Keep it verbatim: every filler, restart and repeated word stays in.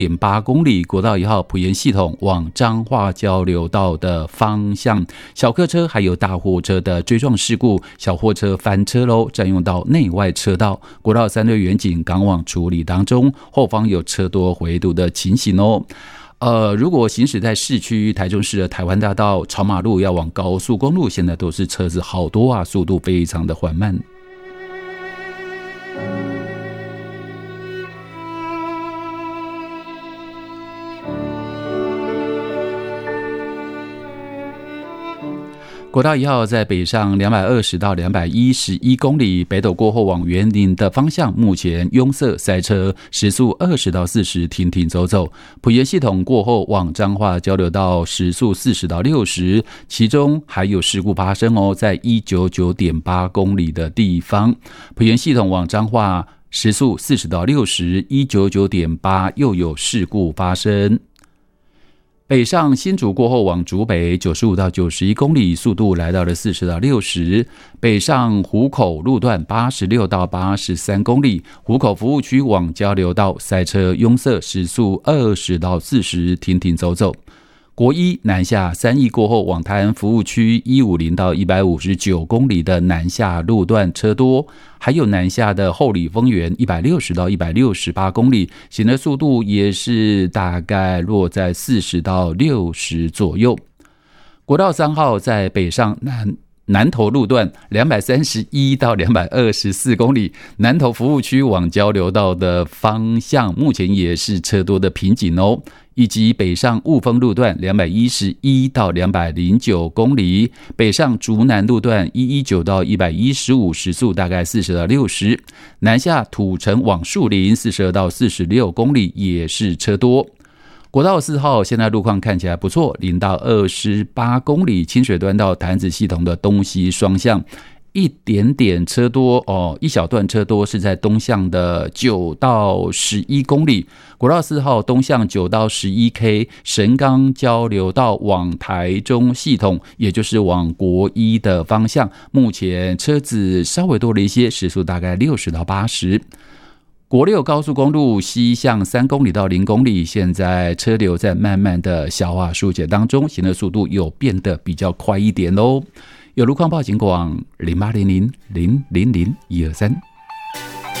点八公里，国道一号埔盐系统往彰化交流道的方向，小客车还有大货车的追撞事故，小货车翻车喽，占用到内外车道。国道三队员警赶往处理当中，后方有车多回堵的情形哦。呃，如果行驶在市区，台中市的台湾大道、朝马路要往高速公路，现在都是车子好多啊，速度非常的缓慢。国道一号在北上两百二十到两百一十一公里，北斗过后往园林的方向，目前拥塞塞车，时速二十到四十，停停走走。埔盐系统过后往彰化交流道，时速四十到六十，其中还有事故发生哦，在一百九十九点八公里的地方，埔盐系统往彰化时速四十到六十，一百九十九点八又有事故发生。北上新竹过后往竹北九十五到九十一公里，速度来到了四十到六十。北上湖口路段八十六到八十三公里，湖口服务区往交流道塞车拥塞，时速二十到四十，停停走走。国一南下三义过后往台安服务区一百五十到一百五十九公里的南下路段车多，还有南下的后里丰原一百六十到一百六十八公里，行的速度也是大概落在四十到六十左右。国道三号在北上南南投路段两百三十一到两百二十四公里，南投服务区往交流道的方向目前也是车多的瓶颈哦，以及北上雾峰路段两百一十一到两百零九公里，北上竹南路段一百一十九到一百一十五，时速大概四十到六十，南下土城往树林四十二到四十六公里也是车多。国道四号现在路况看起来不错，零到二十八公里，清水端到潭子系统的东西双向一点点车多哦，一小段车多是在东向的九到十一公里。国道四号东向九到十一 K 神冈交流道往台中系统，也就是往国一的方向，目前车子稍微多了一些，时速大概六十到八十。国六高速公路西向三公里到零公里，现在车流在慢慢的消化疏解当中，行的速度有变得比较快一点咯。有路况报警广零八零零零零零一二三。